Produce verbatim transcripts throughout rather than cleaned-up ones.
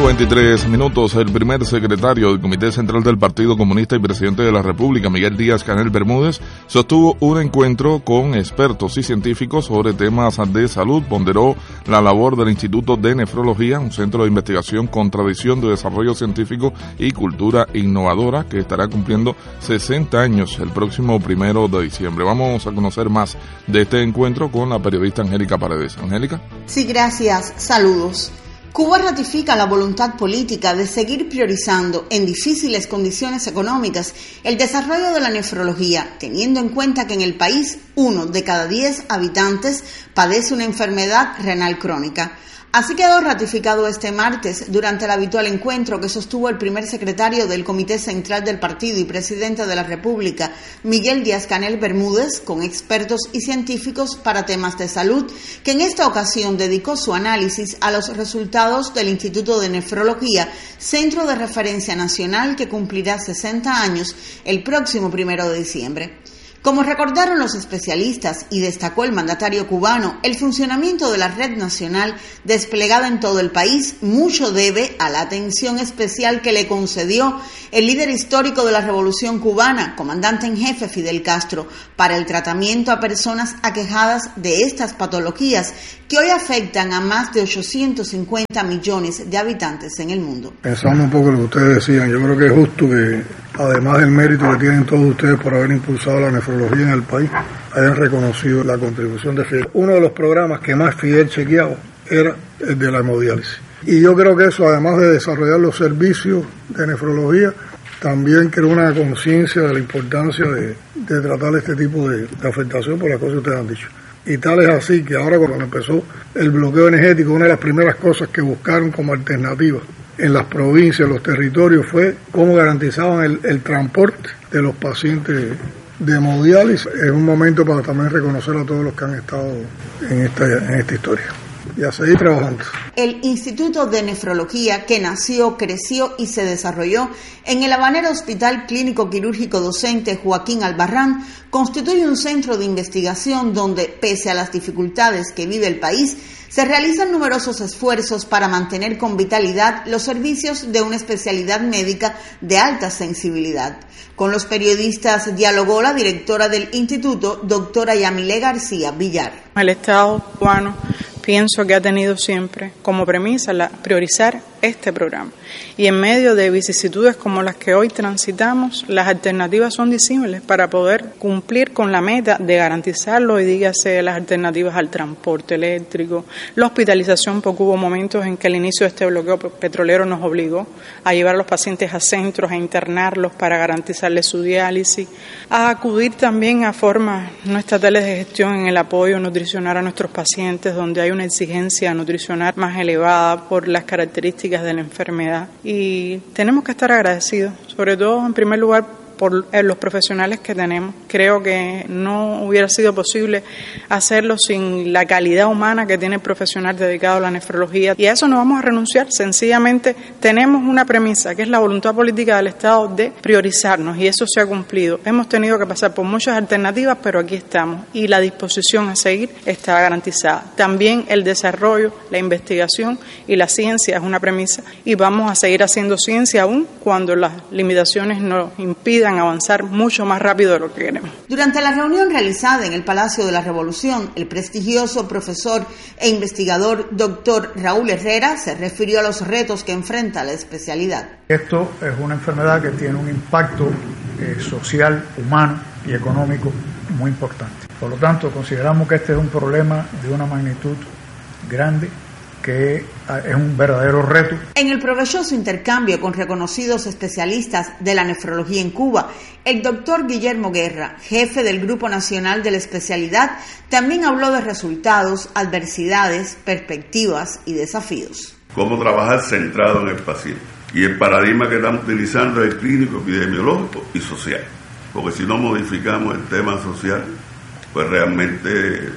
veintitrés minutos. El primer secretario del Comité Central del Partido Comunista y presidente de la República, Miguel Díaz-Canel Bermúdez, sostuvo un encuentro con expertos y científicos sobre temas de salud. Ponderó la labor del Instituto de Nefrología, un centro de investigación con tradición de desarrollo científico y cultura innovadora, que estará cumpliendo sesenta años el próximo primero de diciembre. Vamos a conocer más de este encuentro con la periodista Angélica Paredes. Angélica. Sí, gracias. Saludos. Cuba ratifica la voluntad política de seguir priorizando en difíciles condiciones económicas el desarrollo de la nefrología, teniendo en cuenta que en el país uno de cada diez habitantes padece una enfermedad renal crónica. Así quedó ratificado este martes durante el habitual encuentro que sostuvo el primer secretario del Comité Central del Partido y presidente de la República, Miguel Díaz-Canel Bermúdez, con expertos y científicos para temas de salud, que en esta ocasión dedicó su análisis a los resultados del Instituto de Nefrología, centro de referencia nacional que cumplirá sesenta años el próximo primero de diciembre. Como recordaron los especialistas y destacó el mandatario cubano, el funcionamiento de la red nacional desplegada en todo el país mucho debe a la atención especial que le concedió el líder histórico de la Revolución Cubana, comandante en jefe Fidel Castro, para el tratamiento a personas aquejadas de estas patologías que hoy afectan a más de ochocientos cincuenta millones de habitantes en el mundo. Pensando un poco en lo que ustedes decían, yo creo que es justo que, además del mérito que tienen todos ustedes por haber impulsado la nefrología en el país, hayan reconocido la contribución de Fidel. Uno de los programas que más Fidel chequeaba era el de la hemodiálisis. Y yo creo que eso, además de desarrollar los servicios de nefrología, también creó una conciencia de la importancia de, de tratar este tipo de, de afectación por las cosas que ustedes han dicho. Y tal es así que ahora, cuando empezó el bloqueo energético, una de las primeras cosas que buscaron como alternativa en las provincias, los territorios, fue cómo garantizaban el, el transporte de los pacientes de hemodiálisis. Es un momento para también reconocer a todos los que han estado en esta, en esta historia. Y a seguir trabajando. El Instituto de Nefrología, que nació, creció y se desarrolló en el Habanero Hospital Clínico Quirúrgico Docente Joaquín Albarrán, constituye un centro de investigación donde, pese a las dificultades que vive el país, se realizan numerosos esfuerzos para mantener con vitalidad los servicios de una especialidad médica de alta sensibilidad. Con los periodistas dialogó la directora del instituto, doctora Yamile García Villar. El Estado cubano pienso que ha tenido siempre como premisa la priorizar este programa. Y en medio de vicisitudes como las que hoy transitamos, las alternativas son disímiles para poder cumplir con la meta de garantizarlo, y dígase las alternativas al transporte eléctrico, la hospitalización, porque hubo momentos en que el inicio de este bloqueo petrolero nos obligó a llevar a los pacientes a centros, a internarlos para garantizarles su diálisis, a acudir también a formas no estatales de gestión en el apoyo nutricional a nuestros pacientes, donde hay una exigencia nutricional más elevada por las características de la enfermedad, y tenemos que estar agradecidos, sobre todo en primer lugar por los profesionales que tenemos. Creo que no hubiera sido posible hacerlo sin la calidad humana que tiene el profesional dedicado a la nefrología, y a eso no vamos a renunciar. Sencillamente tenemos una premisa, que es la voluntad política del Estado de priorizarnos, y eso se ha cumplido. Hemos tenido que pasar por muchas alternativas, pero aquí estamos, y la disposición a seguir está garantizada. También el desarrollo, la investigación y la ciencia es una premisa, y vamos a seguir haciendo ciencia aún cuando las limitaciones nos impidan avanzar mucho más rápido de lo que queremos. Durante la reunión realizada en el Palacio de la Revolución, el prestigioso profesor e investigador doctor Raúl Herrera se refirió a los retos que enfrenta la especialidad. Esto es una enfermedad que tiene un impacto eh, social, humano y económico muy importante. Por lo tanto, consideramos que este es un problema de una magnitud grande, que es un verdadero reto. En el provechoso intercambio con reconocidos especialistas de la nefrología en Cuba, el doctor Guillermo Guerra, jefe del Grupo Nacional de la Especialidad, también habló de resultados, adversidades, perspectivas y desafíos. Cómo trabajar centrado en el paciente. Y el paradigma que estamos utilizando es el clínico, epidemiológico y social. Porque si no modificamos el tema social, pues realmente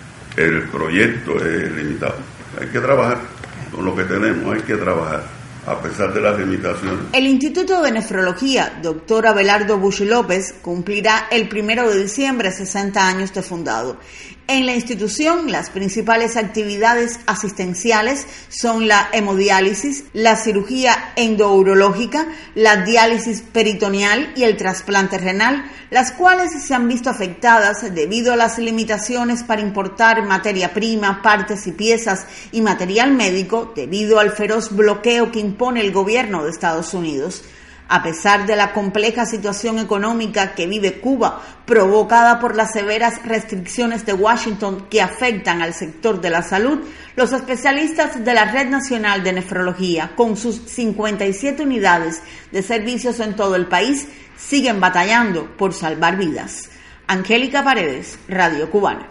el proyecto es limitado. Hay que trabajar con lo que tenemos, hay que trabajar a pesar de las limitaciones. El Instituto de Nefrología, doctor Abelardo Bush López, cumplirá el primero de diciembre sesenta años de fundado. En la institución, las principales actividades asistenciales son la hemodiálisis, la cirugía endourológica, la diálisis peritoneal y el trasplante renal, las cuales se han visto afectadas debido a las limitaciones para importar materia prima, partes y piezas y material médico debido al feroz bloqueo que impone el gobierno de Estados Unidos. A pesar de la compleja situación económica que vive Cuba, provocada por las severas restricciones de Washington que afectan al sector de la salud, los especialistas de la Red Nacional de Nefrología, con sus cincuenta y siete unidades de servicios en todo el país, siguen batallando por salvar vidas. Angélica Paredes, Radio Cubana.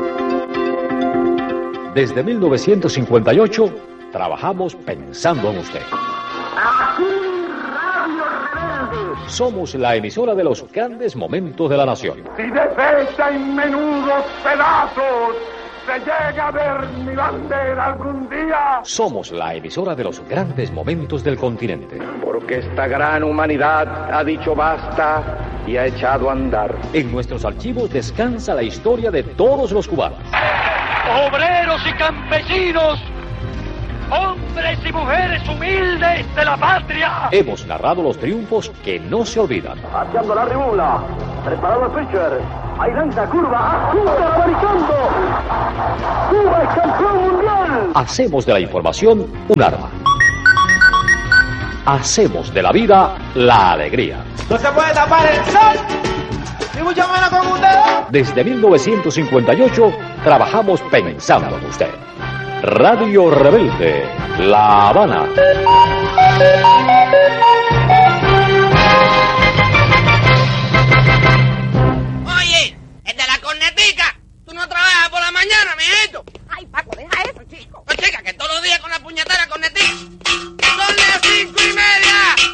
Desde mil novecientos cincuenta y ocho, trabajamos pensando en usted. Somos la emisora de los grandes momentos de la nación. Si deshecha en menudos pedazos se llega a ver mi bandera algún día. Somos la emisora de los grandes momentos del continente. Porque esta gran humanidad ha dicho basta y ha echado a andar. En nuestros archivos descansa la historia de todos los cubanos. Obreros y campesinos, hombres y mujeres humildes de la patria. Hemos narrado los triunfos que no se olvidan. Haciendo la tribuna, preparado el pitcher, ahí lanza curva, Cuba americano. Cuba es campeón mundial. Hacemos de la información un arma. Hacemos de la vida la alegría. No se puede tapar el sol, ni mucho menos con usted. Desde mil novecientos cincuenta y ocho trabajamos pensando en usted. Radio Rebelde, La Habana. Oye, el de la cornetica, tú no trabajas por la mañana, mijito. Ay, Paco, deja eso, chico. Pues chica, que todos los días con la puñetera cornetica. Que son las cinco y media.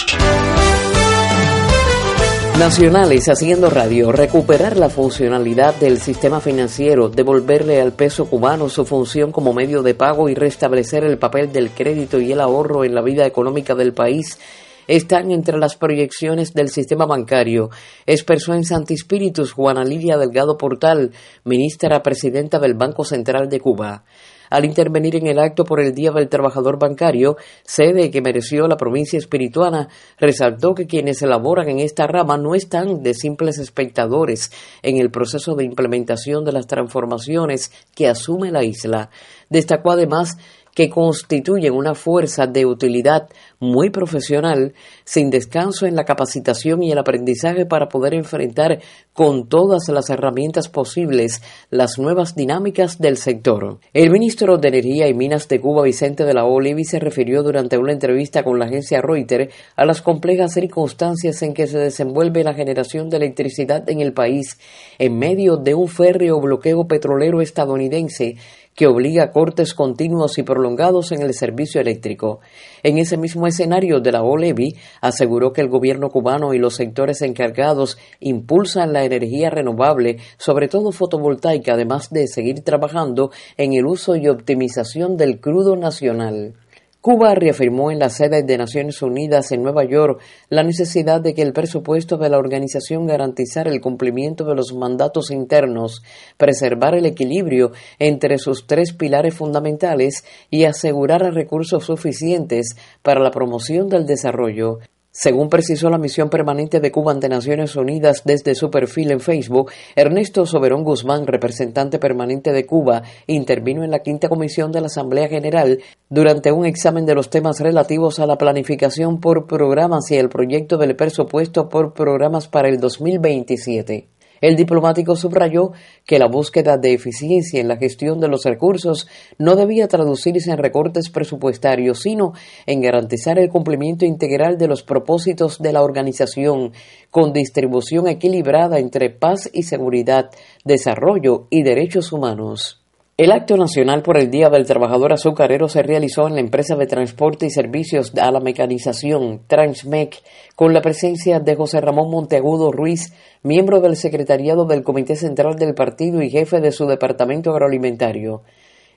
Nacionales haciendo radio, recuperar la funcionalidad del sistema financiero, devolverle al peso cubano su función como medio de pago y restablecer el papel del crédito y el ahorro en la vida económica del país están entre las proyecciones del sistema bancario, expresó en Santi Spíritus Juana Lidia Delgado Portal, ministra presidenta del Banco Central de Cuba. Al intervenir en el acto por el Día del Trabajador Bancario, sede que mereció la provincia espirituana, resaltó que quienes elaboran en esta rama no están de simples espectadores en el proceso de implementación de las transformaciones que asume la isla. Destacó además que constituyen una fuerza de utilidad muy profesional, sin descanso en la capacitación y el aprendizaje para poder enfrentar con todas las herramientas posibles las nuevas dinámicas del sector. El ministro de Energía y Minas de Cuba, Vicente de la Olivi, se refirió durante una entrevista con la agencia Reuters a las complejas circunstancias en que se desenvuelve la generación de electricidad en el país en medio de un férreo bloqueo petrolero estadounidense que obliga a cortes continuos y prolongados en el servicio eléctrico. En ese mismo escenario, de la Olevi aseguró que el gobierno cubano y los sectores encargados impulsan la energía renovable, sobre todo fotovoltaica, además de seguir trabajando en el uso y optimización del crudo nacional. Cuba reafirmó en la sede de Naciones Unidas en Nueva York la necesidad de que el presupuesto de la organización garantizara el cumplimiento de los mandatos internos, preservar el equilibrio entre sus tres pilares fundamentales y asegurar recursos suficientes para la promoción del desarrollo. Según precisó la misión permanente de Cuba ante Naciones Unidas desde su perfil en Facebook, Ernesto Soberón Guzmán, representante permanente de Cuba, intervino en la quinta comisión de la Asamblea General durante un examen de los temas relativos a la planificación por programas y el proyecto del presupuesto por programas para el dos mil veintisiete. El diplomático subrayó que la búsqueda de eficiencia en la gestión de los recursos no debía traducirse en recortes presupuestarios, sino en garantizar el cumplimiento integral de los propósitos de la organización, con distribución equilibrada entre paz y seguridad, desarrollo y derechos humanos. El acto nacional por el Día del Trabajador Azucarero se realizó en la empresa de transporte y servicios a la mecanización Transmec, con la presencia de José Ramón Monteagudo Ruiz, miembro del secretariado del Comité Central del partido y jefe de su departamento agroalimentario.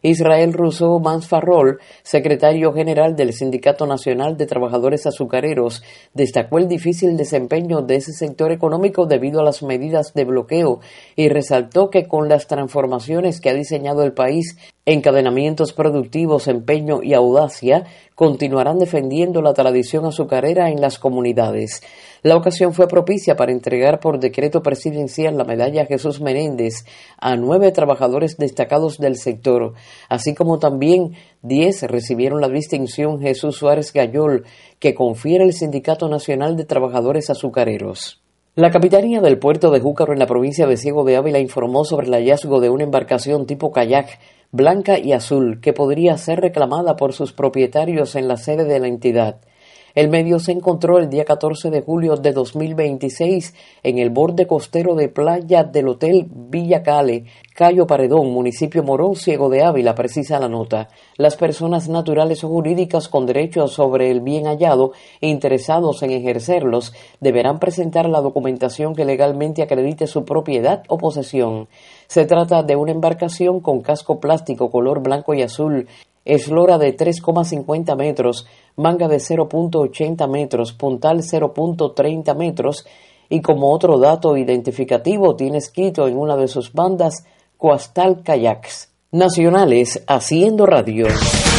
Israel Rousseau Mansfarrol, secretario general del Sindicato Nacional de Trabajadores Azucareros, destacó el difícil desempeño de ese sector económico debido a las medidas de bloqueo y resaltó que con las transformaciones que ha diseñado el país, encadenamientos productivos, empeño y audacia, continuarán defendiendo la tradición azucarera en las comunidades. La ocasión fue propicia para entregar por decreto presidencial la medalla Jesús Menéndez a nueve trabajadores destacados del sector, así como también diez recibieron la distinción Jesús Suárez Gayol, que confiere el Sindicato Nacional de Trabajadores Azucareros. La Capitanía del Puerto de Júcar en la provincia de Ciego de Ávila informó sobre el hallazgo de una embarcación tipo kayak blanca y azul que podría ser reclamada por sus propietarios en la sede de la entidad. El medio se encontró el día catorce de julio de dos mil veintiséis en el borde costero de playa del Hotel Villa Cale, Cayo Paredón, municipio Morón, Ciego de Ávila, precisa la nota. Las personas naturales o jurídicas con derechos sobre el bien hallado e interesados en ejercerlos deberán presentar la documentación que legalmente acredite su propiedad o posesión. Se trata de una embarcación con casco plástico color blanco y azul, eslora de tres coma cincuenta metros, manga de cero punto ochenta metros, puntal cero punto treinta metros y como otro dato identificativo tiene escrito en una de sus bandas Coastal Kayaks. Nacionales haciendo radio.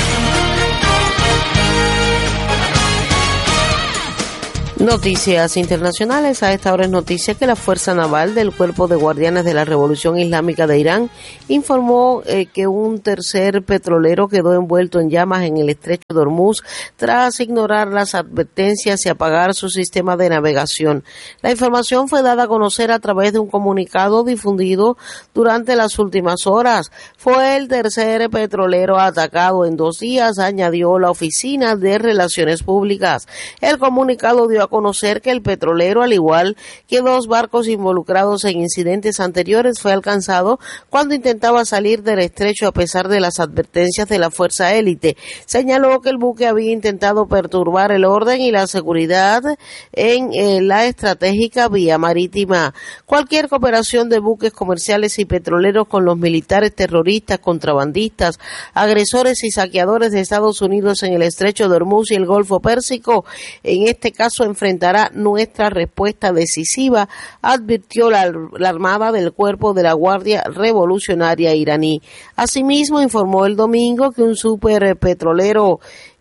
Noticias internacionales. A esta hora es noticia que la Fuerza Naval del Cuerpo de Guardianes de la Revolución Islámica de Irán informó eh, que un tercer petrolero quedó envuelto en llamas en el estrecho de Hormuz tras ignorar las advertencias y apagar su sistema de navegación. La información fue dada a conocer a través de un comunicado difundido durante las últimas horas. Fue el tercer petrolero atacado en dos días, añadió la Oficina de Relaciones Públicas. El comunicado dio a conocer que el petrolero, al igual que dos barcos involucrados en incidentes anteriores, fue alcanzado cuando intentaba salir del estrecho a pesar de las advertencias de la fuerza élite. Señaló que el buque había intentado perturbar el orden y la seguridad en eh, la estratégica vía marítima. Cualquier cooperación de buques comerciales y petroleros con los militares terroristas, contrabandistas, agresores y saqueadores de Estados Unidos en el estrecho de Hormuz y el Golfo Pérsico, en este caso en enfrentará nuestra respuesta decisiva, advirtió la, la Armada del Cuerpo de la Guardia Revolucionaria iraní. Asimismo, informó el domingo que un superpetrolero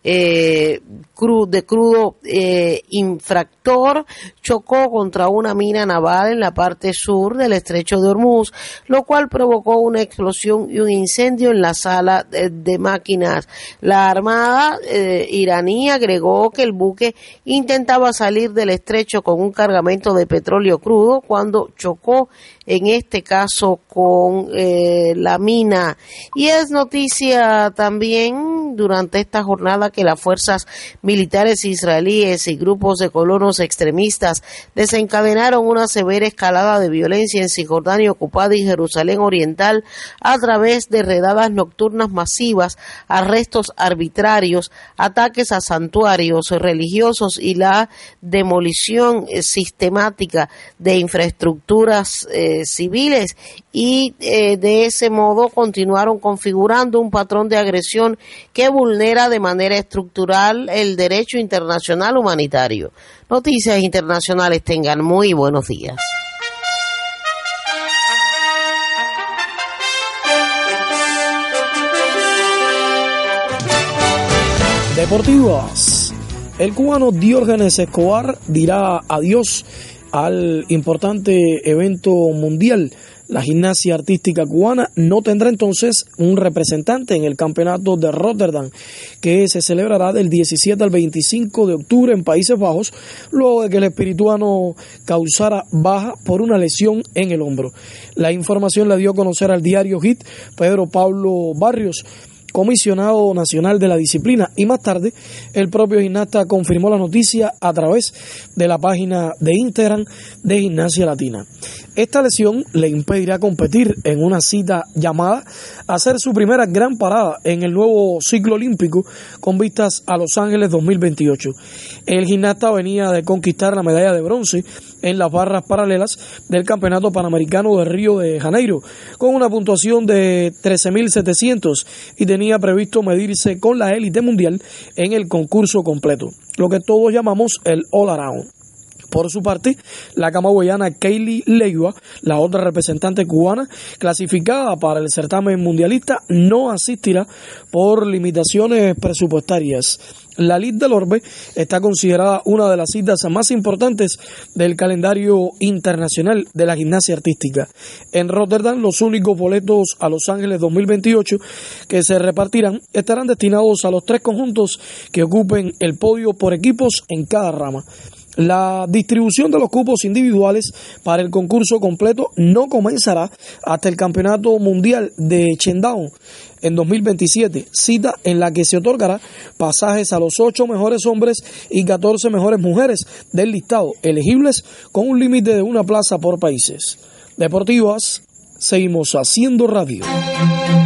Eh, cru, de crudo eh, infractor chocó contra una mina naval en la parte sur del estrecho de Hormuz, lo cual provocó una explosión y un incendio en la sala de, de máquinas. La Armada eh, iraní agregó que el buque intentaba salir del estrecho con un cargamento de petróleo crudo cuando chocó, en este caso con eh, la mina. Y es noticia también durante esta jornada que las fuerzas militares israelíes y grupos de colonos extremistas desencadenaron una severa escalada de violencia en Cisjordania ocupada y Jerusalén Oriental a través de redadas nocturnas masivas, arrestos arbitrarios, ataques a santuarios religiosos y la demolición eh, sistemática de infraestructuras eh, civiles y eh, de ese modo continuaron configurando un patrón de agresión que vulnera de manera estructural el derecho internacional humanitario. Noticias internacionales, tengan muy buenos días. Deportivas. El cubano Diógenes Escobar dirá adiós al importante evento mundial. La gimnasia artística cubana no tendrá entonces un representante en el campeonato de Rotterdam, que se celebrará del diecisiete al veinticinco de octubre en Países Bajos, luego de que el espirituano causara baja por una lesión en el hombro. La información la dio a conocer al diario Hit Pedro Pablo Barrios, comisionado nacional de la disciplina, y más tarde el propio gimnasta confirmó la noticia a través de la página de Instagram de Gimnasia Latina. Esta lesión le impedirá competir en una cita llamada a hacer su primera gran parada en el nuevo ciclo olímpico con vistas a Los Ángeles dos mil veintiocho. El gimnasta venía de conquistar la medalla de bronce en las barras paralelas del Campeonato Panamericano de Río de Janeiro con una puntuación de trece mil setecientos y tenía previsto medirse con la élite mundial en el concurso completo, lo que todos llamamos el All Around. Por su parte, la camagüeyana Kaylee Leiva, la otra representante cubana clasificada para el certamen mundialista, no asistirá por limitaciones presupuestarias. La Lid del Orbe está considerada una de las citas más importantes del calendario internacional de la gimnasia artística. En Rotterdam, los únicos boletos a Los Ángeles dos mil veintiocho que se repartirán estarán destinados a los tres conjuntos que ocupen el podio por equipos en cada rama. La distribución de los cupos individuales para el concurso completo no comenzará hasta el Campeonato Mundial de Qingdao en dos mil veintisiete, cita en la que se otorgará pasajes a los ocho mejores hombres y catorce mejores mujeres del listado, elegibles con un límite de una plaza por países. Deportivas, seguimos haciendo radio.